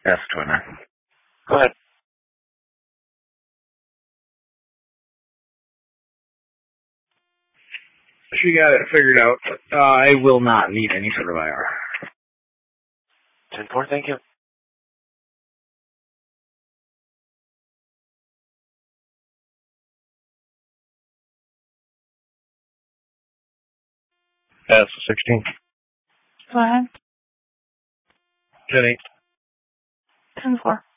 S-Twinner. Go ahead. She got it figured out. I will not need any sort of IR. 10-4, thank you. S-16. Go ahead. 10-8. 10-4.